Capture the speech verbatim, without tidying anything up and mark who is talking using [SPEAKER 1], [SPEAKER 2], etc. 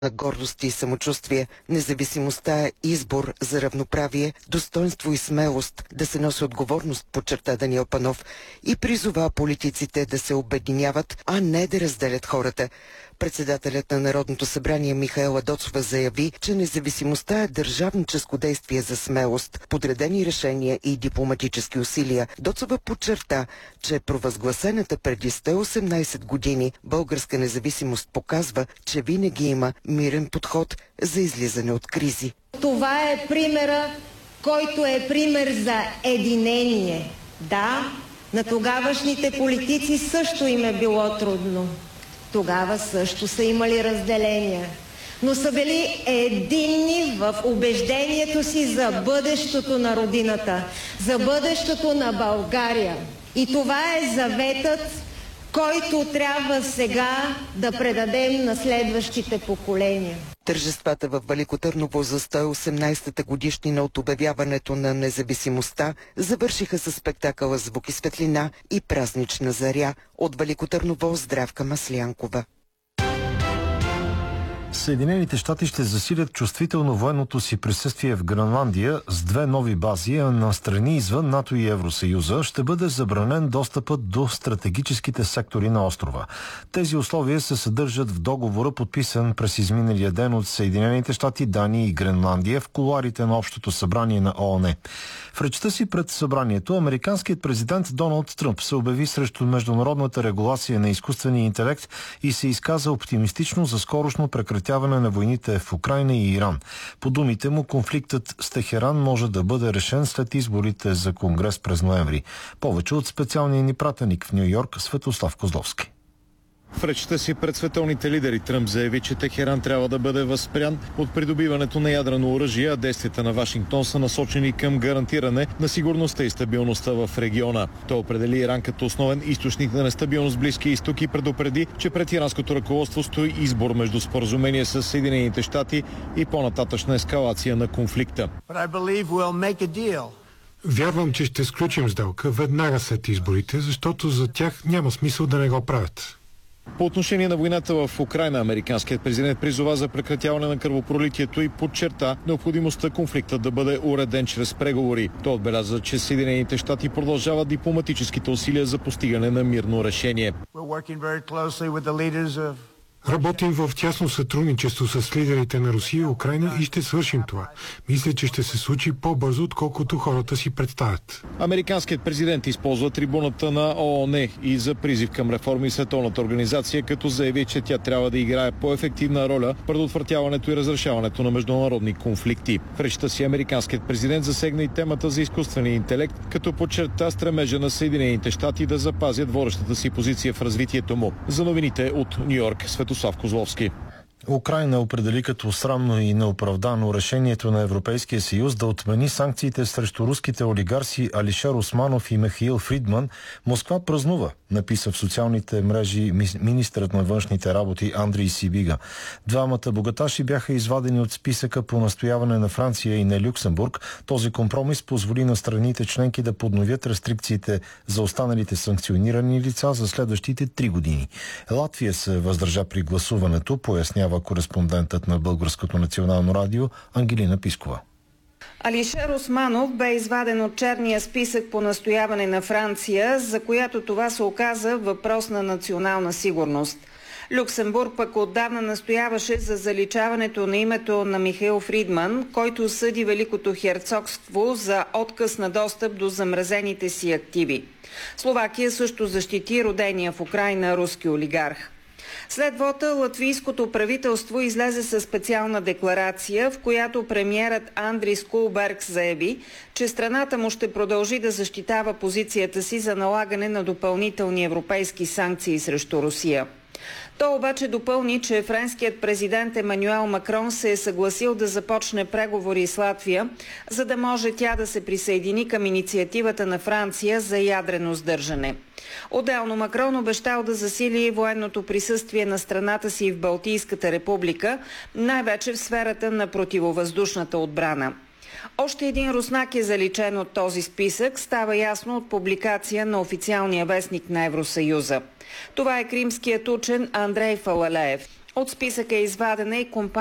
[SPEAKER 1] на гордост и самочувствие. Независимостта е избор за равноправие, достоинство и смелост да се носи отговорност, подчерта Даниел Панов, и призова политиците да се обединяват, а не да разделят хората. Председателят на Народното събрание Михаела Доцова заяви, че независимостта е държавническо действие за смелост, подредени решения и дипломатически усилия. Доцова подчерта, че провъзгласената преди сто и осемнайсет години българска независимост показва, че винаги има мирен подход за излизане от кризи.
[SPEAKER 2] Това е примера, който е пример за единение. Да, на тогавашните политици също им е било трудно. Тогава също са имали разделения, но са били единни в убеждението си за бъдещето на родината, за бъдещето на България. И това е заветът, който трябва сега да предадем на следващите поколения.
[SPEAKER 1] Тържествата в Велико Търново за сто и осемнайсета годишнина от обявяването на независимостта завършиха със спектакъла "Звук и светлина" и "Празнична заря". От Велико Търново Здравка Маслянкова.
[SPEAKER 3] Съединените щати ще засилят чувствително военното си присъствие в Гренландия с две нови бази, а на страни извън НАТО и Евросъюза ще бъде забранен достъпът до стратегическите сектори на острова. Тези условия се съдържат в договора, подписан през изминалия ден от Съединените щати, Дания и Гренландия в кулоарите на Общото събрание на ООН. В речта си пред събранието американският президент Доналд Тръмп се обяви срещу международната регулация на изкуствения интелект и се изказа оптимистично за скорошно прекратяване на войните в Украйна и Иран. По думите му, конфликтът с Техеран може да бъде решен след изборите за Конгрес през ноември. Повече от специалния ни пратеник в Ню Йорк Светослав Козловски.
[SPEAKER 4] В речта си пред световните лидери Тръмп заяви, че Техеран трябва да бъде възпрян от придобиването на ядрено оръжие, а действията на Вашингтон са насочени към гарантиране на сигурността и стабилността в региона. Той определи Иран като основен източник на нестабилност в Близкия изток и предупреди, че пред иранското ръководство стои избор между споразумение с Съединените щати и по-нататъчна ескалация на конфликта.
[SPEAKER 5] Вярвам, че ще сключим сделка веднага след изборите, защото за тях няма смисъл да не го правят.
[SPEAKER 4] По отношение на войната в Украйна, американският президент призова за прекратяване на кръвопролитието и подчерта необходимостта конфликта да бъде уреден чрез преговори. Той отбеляза, че Съединените щати продължават дипломатическите усилия за постигане на мирно решение.
[SPEAKER 5] Работим в тясно сътрудничество с лидерите на Русия и Украйна и ще свършим това. Мисля, че ще се случи по-бързо, отколкото хората си представят.
[SPEAKER 4] Американският президент използва трибуната на ООН и за призив към реформи в Световната организация, като заяви, че тя трябва да играе по-ефективна роля в предотвратяването и разрешаването на международни конфликти. В речта си американският президент засегна и темата за изкуствения интелект, като подчерта стремежа на Съединените щати да запазят водещата си позиция в развитието му. За новините от Ню Йорк, Светослав Козловски.
[SPEAKER 3] Украйна определи като срамно и неоправдано решението на Европейския съюз да отмени санкциите срещу руските олигарси Алишер Османов и Михаил Фридман. Москва празнува, написа в социалните мрежи министърът на външните работи Андрей Сибига. Двамата богаташи бяха извадени от списъка по настояване на Франция и на Люксембург. Този компромис позволи на страните членки да подновят рестрикциите за останалите санкционирани лица за следващите три години. Латвия се въздържа при гласуването, пояснява кореспондентът на Българското национално радио Ангелина Пискова.
[SPEAKER 6] Алишер Османов бе изваден от черния списък по настояване на Франция, за която това се оказа въпрос на национална сигурност. Люксембург пък отдавна настояваше за заличаването на името на Михаил Фридман, който съди Великото херцогство за отказ на достъп до замразените си активи. Словакия също защити родения в Украйна руски олигарх. След вота латвийското правителство излезе със специална декларация, в която премиерът Андрис Кулберг заяви, че страната му ще продължи да защитава позицията си за налагане на допълнителни европейски санкции срещу Русия. Той обаче допълни, че френският президент Емануел Макрон се е съгласил да започне преговори с Латвия, за да може тя да се присъедини към инициативата на Франция за ядрено сдържане. Отделно Макрон обещал да засили военното присъствие на страната си в Балтийската република, най-вече в сферата на противовъздушната отбрана. Още един руснак е заличен от този списък, става ясно от публикация на официалния вестник на Евросъюза. Това е кримският учен Андрей Фалалеев. От списъка е извадена и компания